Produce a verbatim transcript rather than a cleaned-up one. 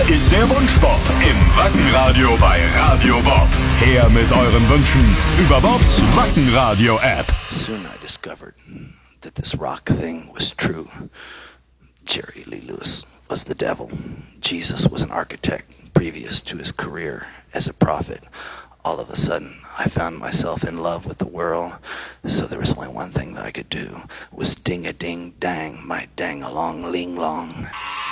ist der Wunschbob im Wackenradio bei Radio Bob. Her mit euren Wünschen über Bobs Wackenradio-App. Soon I discovered that this rock thing was true. Jerry Lee Lewis was the devil. Jesus was an architect previous to his career as a prophet. All of a sudden, I found myself in love with the world, so there was only one thing that I could do, was ding-a-ding-dang, my dang-along-ling-long.